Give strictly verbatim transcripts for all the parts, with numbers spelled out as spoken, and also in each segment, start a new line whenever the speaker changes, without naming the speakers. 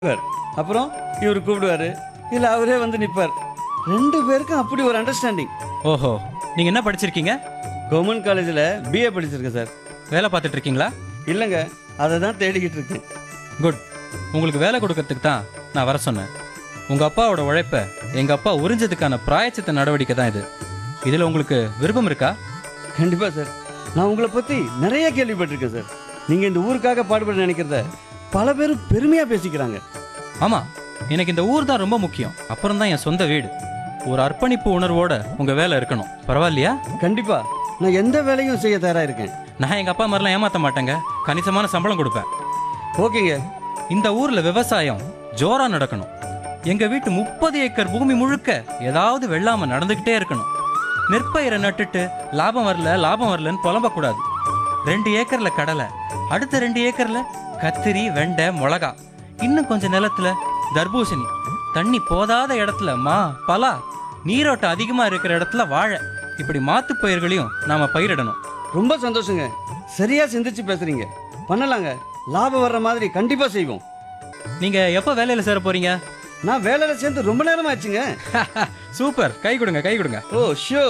கூப்பிடுவார். அப்புறம் இவர் கூப்பிடுவாரு, இல்லை அவரே வந்து நிற்பார். ரெண்டு பேருக்கும் அப்படி ஒரு அண்டர்ஸ்டாண்டிங்.
ஓஹோ, நீங்க என்ன படிச்சிருக்கீங்க?
கவர்மெண்ட் காலேஜில் பிஏ படிச்சிருக்கேன் சார்.
வேலை பார்த்துட்டு இருக்கீங்களா?
இல்லைங்க, அதை தான் தேடிக்கிட்டு இருக்கேன்.
குட். உங்களுக்கு வேலை கொடுக்கறதுக்கு தான் நான் வர சொன்னேன். உங்க அப்பாவோட உழைப்ப எங்க அப்பா உறிஞ்சதுக்கான பிராயச்சித்த நடவடிக்கை தான் இது. இதுல உங்களுக்கு விருப்பம் இருக்கா?
கண்டிப்பாக சார். நான் உங்களை பற்றி நிறைய கேள்விப்பட்டிருக்கேன் சார். நீங்கள் இந்த ஊருக்காக பாடுபட நினைக்கிறத பல பேரும் பெருமையாக பேசிக்கிறாங்க.
ஆமா, எனக்கு இந்த ஊர் தான் ரொம்ப முக்கியம். அப்புறம் தான் என் சொந்த வீடு. ஒரு அர்ப்பணிப்பு உணர்வோட உங்க வேலை இருக்கணும். பரவாயில்லையா?
கண்டிப்பாக நான் எந்த வேலையும் செய்ய தயாராக இருக்கேன்.
நான் எங்க அப்பா மாதிரிலாம் ஏமாத்த மாட்டேங்க. கணிசமான சம்பளம் கொடுப்பேன்.
ஓகேங்க.
இந்த ஊர்ல விவசாயம் ஜோரா நடக்கணும். எங்க வீட்டு முப்பது ஏக்கர் பூமி முழுக்க ஏதாவது வெள்ளாம நடந்துகிட்டே இருக்கணும். நெற்பயிரை நட்டுட்டு லாபம் வரல லாபம் வரலன்னு புலம்பக்கூடாது. ரெண்டு ஏக்கர்ல கடலை, அடுத்த ரெண்டு ஏக்கர்ல கத்திரி, வெண்டை, மிளகா, இன்னும் கொஞ்சம் நிலத்துல தர்பூசணி, தண்ணி போதாத இடத்துல மா, பலா, நீரோட்டம் அதிகமா இருக்கிற இடத்துல வாழை, இப்படி மாத்து பயிர்களையும் நாம பயிரிடணும்.
ரொம்ப சந்தோஷங்க. சரியா சிந்திச்சு பேசுறீங்க. பண்ணலாங்க. லாபம் வர்ற மாதிரி கண்டிப்பா செய்வோம்.
நீங்க எப்ப வேலையில சேர போறீங்க?
நான் வேலையில சேர்ந்து ரொம்ப நேரம் ஆச்சுங்க.
சூப்பர், கை கொடுங்க கை கொடுங்க.
ஓ ஷோ.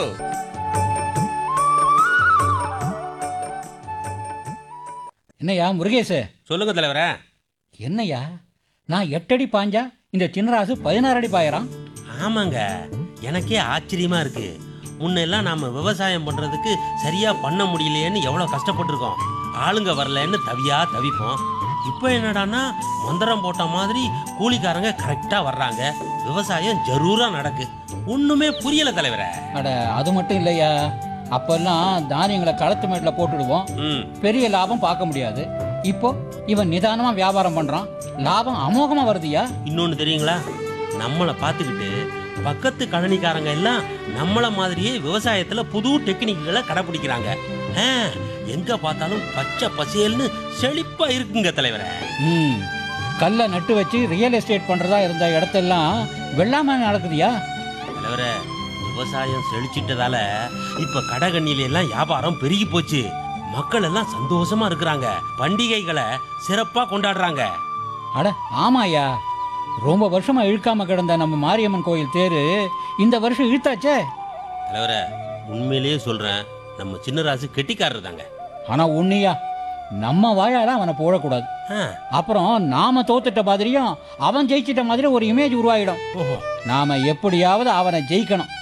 என்னையா முருகேசு?
சொல்லுங்க தலைவரே.
என்னையா நான் எட்டடி பாஞ்சா இந்த சின்னராசு பதினாறு அடி பாயறான்?
ஆமாங்க, எனக்கே ஆச்சரியமா இருக்கு. முன்னெல்லாம் நாம விவசாயம் பண்றதுக்கு சரியா பண்ண முடியலையேன்னு எவ்வளவு கஷ்டப்பட்டிருக்கோம். ஆளுங்க வரலன்னு தவியா தவிப்போம். இப்போ என்னடான்னா மந்திரம் போட்ட மாதிரி கூலிக்காரங்க கரெக்டா வர்றாங்க. விவசாயம் ஜரூரா நடக்கு. ஒண்ணுமே புரியல தலைவரே.
அட அது மட்டும் இல்லையா, அப்பெல்லாம் தானியங்களை களத்து மேட்டில் போட்டுடுவோம்,
ம்
பெரிய லாபம் பார்க்க முடியாது. இப்போ இவன் நிதானமா வியாபாரம் பண்றான், லாபம் அமோகமா வருதுயா.
இன்னொன்னு தெரியுங்களா, நம்மளை பார்த்துக்கிட்டு பக்கத்து கழனிக்காரங்க எல்லாம் நம்மள மாதிரியே விவசாயத்துல புது டெக்னிக்குகளை கடைபிடிக்கிறாங்க. ஆ, எங்க பார்த்தாலும் பச்சை பசேல்னு செழிப்பா இருக்குங்க தலைவரே.
ம் கல்லை நட்டு வச்சு ரியல் எஸ்டேட் பண்றதா இருந்த இடத்தெல்லாம் வெள்ளாம நடக்குதுயா.
தலைவரே, விவசாயம் செழிச்சிட்டதால இப்ப கடகண்ணில எல்லாம் வியாபாரம் பெருகி போச்சு. மக்கள் எல்லாம் சந்தோஷமா இருக்கிறாங்க. பண்டிகைகளை சிறப்பா கொண்டாடுறாங்க.
அட ஆமாயா, ரொம்ப வருஷமா இழுக்காம கிடந்த நம்ம மாரியம்மன் கோயில் தேரு இந்த வருஷம் இழுத்தாச்சே.
தலைவரே, உண்மையிலேயே சொல்றேன், நம்ம சின்னராசு கெட்டிக்காரர் தாங்க.
ஆனா உன்னையா, நம்ம வாயால அவனை போடக்கூடாது.
ஆ,
அப்புறம் நாம தோத்துட்ட மாதிரியும் அவன் ஜெயிச்சிட்ட மாதிரி ஒரு இமேஜ் உருவாயிடும்.
ஓஹோ,
நாம எப்படியாவது அவனை ஜெயிக்கணும்.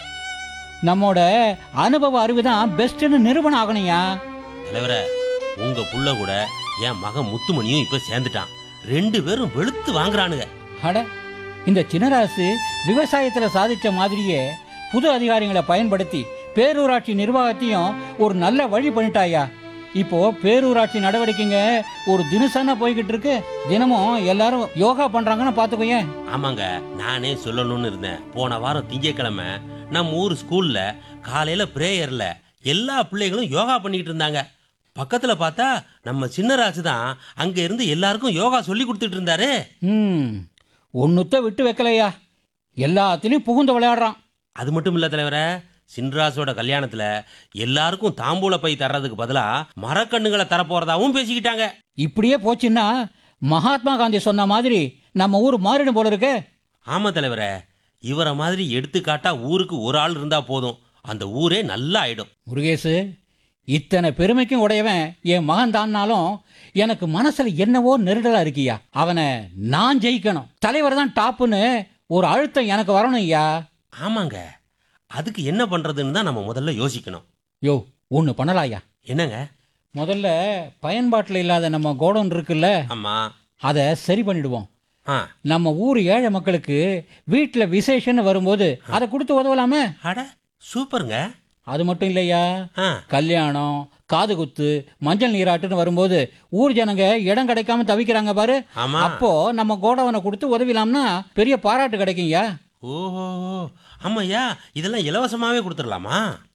நம்மோட அனுபவ அறிவு தான் பெஸ்ட்னு நிரூபணம் ஆகணும்யா.
தலைவரே, உங்க புள்ள கூட என் மகன் முத்துமணியும் இப்ப சேர்ந்துட்டான். ரெண்டு பேரும் வெளுத்து வாங்குறானுங்க.
அட, இந்த சின்னராசு விவசாயத்துல சாதிச்ச மாதிரியே புது அதிகாரிகளை பயன்படுத்தி பேரூராட்சி நிர்வாகத்தையும் ஒரு நல்ல வழி பண்ணிட்டாயா. இப்போ பேரூராட்சி நடவடிக்கைங்க ஒரு தினசனா போய்கிட்டு இருக்கு. தினமும் எல்லாரும் யோகா பண்றாங்கன்னு பாத்துக்கோயேன்.
ஆமாங்க, நானே சொல்லணும்னு இருந்தேன். போன வாரம் திங்கட்கிழமை நம்ம ஊர் ஸ்கூல்ல காலையில பிரேயர்ல எல்லா பிள்ளைகளும் யோகா பண்ணிட்டு இருந்தாங்க. பக்கத்துல பார்த்தா நம்ம சின்னராசு தான் அங்க இருந்து எல்லாருக்கும் யோகா சொல்லி கொடுத்துட்டு இருந்தாரு.
ம் ஒன்னுத்த விட்டு வைக்கலையா, எல்லாத்துலயும் புகுந்து விளையாடுறான்.
அது மட்டும் இல்ல தலைவரே, சின்ராசோட கல்யாணத்துல எல்லாருக்கும் தாம்பூல பை தர்றதுக்கு பதிலா மரக்கண்ணுகளை தரப்போறதாவும் பேசிக்கிட்டாங்க.
இப்படியே போச்சுன்னா மகாத்மா காந்தி சொன்ன மாதிரி நம்ம ஊர் மாறிடும் போல இருக்கு.
ஆமா தலைவரே, இவரை மாதிரி எடுத்துக்காட்டா ஊருக்கு ஒரு ஆள் இருந்தா போதும், அந்த ஊரே நல்லா ஆயிடும்.
முருகேசு, இத்தனை பெருமைக்கும் உடையவன் என் மகன் தான்னாலும் எனக்கு மனசுல என்னவோ நெருடலா இருக்கியா. அவனை நான் ஜெயிக்கணும், தலைவர் தான் டாப்புன்னு ஒரு அழுத்தம் எனக்கு வரணும் ஐயா.
ஆமாங்க, அதுக்கு என்ன பண்றதுன்னு தான் நம்ம முதல்ல யோசிக்கணும்.
யோ ஒன்று பண்ணலாயா.
என்னங்க?
முதல்ல பயன்பாட்டில் இல்லாத நம்ம கோடவுன் இருக்குல்ல,
ஆமா.
அதை சரி பண்ணிடுவோம்.
ஆ,
நம்ம ஊர் ஏழை மக்களுக்கு வீட்டில் விசேஷன்னு வரும்போது அதை கொடுத்து உதவலாமே.
அட சூப்பருங்க.
அது மட்டும் இல்லையா,
ஆ,
கல்யாணம், காது குத்து, மஞ்சள் நீராட்டுன்னு வரும்போது ஊர் ஜனங்க இடம் கிடைக்காம தவிக்கிறாங்க பாரு.
ஆமா.
அப்போ நம்ம கோடவனை கொடுத்து உதவிலாம்னா பெரிய பாராட்டு கிடைக்கும்யா.
ஓஹோ, ஆமாய்யா, இதெல்லாம் இலவசமாவே கொடுத்துடலாமா?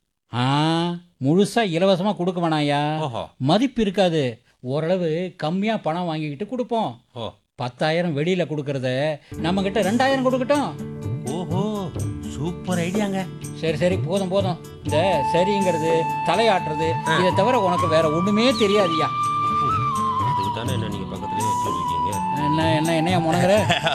ஆ முழுசா இலவசமா கொடுக்க வேணாயா.
ஓஹோ,
மதிப்பு இருக்காது, ஓரளவு கம்மியா பணம் வாங்கிக்கிட்டு கொடுப்போம்.
ஓ,
பத்தாயிரம் வெளியில கொடுக்கறத நம்ம கிட்ட ரெண்டாயிரம் கொடுக்கட்டும்.
ஓஹோ, சூப்பர் ஐடியாங்க.
சரி சரி போதும் போதும். இந்த சரிங்கிறது தலையாட்டுறது இதை தவிர உனக்கு வேற ஒண்ணுமே தெரியாதுயா.
அதுக்கு தானே என்ன நீங்க பக்கத்துலயே வச்சுருக்கீங்க.
ஆ, என்ன என்ன என்னையா முனங்குற